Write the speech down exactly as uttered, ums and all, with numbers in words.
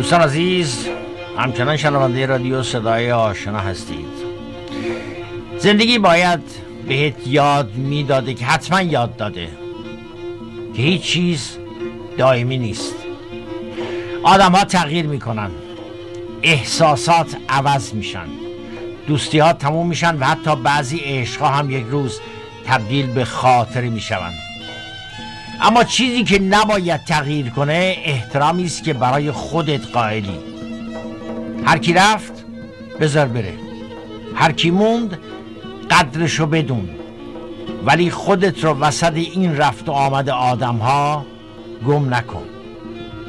دوستان عزیز، همچنان شنونده رادیو صدای آشنا هستید. زندگی باید بهت یاد میداده که حتما یاد داده که هیچ چیز دائمی نیست. آدم ها تغییر میکنن، احساسات عوض میشن، دوستی ها تموم میشن و حتی بعضی عشق ها هم یک روز تبدیل به خاطره میشون. اما چیزی که نباید تغییر کنه احترامی است که برای خودت قائلی. هر کی رفت بذار بره، هر کی موند قدرشو بدون، ولی خودت رو وسط این رفت و آمد آدم ها گم نکن.